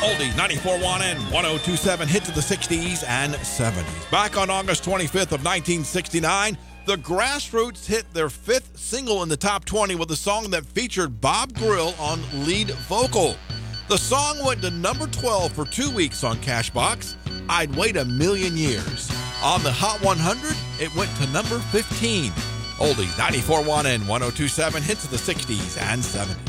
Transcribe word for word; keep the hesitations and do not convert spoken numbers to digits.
Oldies ninety-four point one and one oh two point seven hits of the sixties and seventies. Back on August twenty-fifth of nineteen sixty-nine, the Grassroots hit their fifth single in the top twenty with a song that featured Bob Grill on lead vocal. The song went to number twelve for two weeks on Cashbox, I'd Wait a Million Years. On the Hot one hundred, it went to number fifteen. Oldies ninety-four point one and one oh two point seven hits of the sixties and seventies.